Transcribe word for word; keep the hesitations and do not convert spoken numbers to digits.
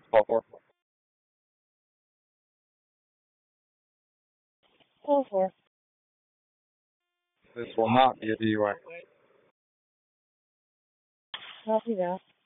Call for. Call for. This will not be a D U I. Copy that.